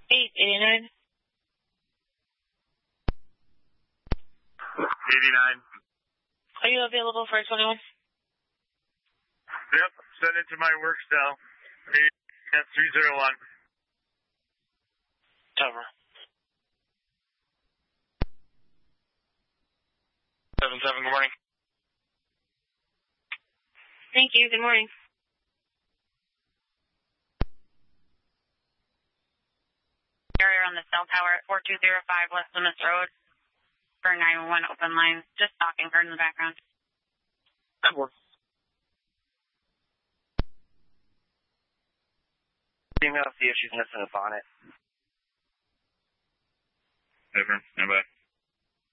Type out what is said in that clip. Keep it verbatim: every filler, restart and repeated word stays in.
eight eighty-nine. eighty-nine. Are you available for twenty-one? Yep, send it to my work cell. three zero one. Cover. seven seven, good morning. Thank you, good morning. Carrier on the cell tower at four two zero five West Plymouth Road for nine one one open line. Just talking, heard in the background. Come on. Email, see if she's missing a bonnet. Over. Bye-bye.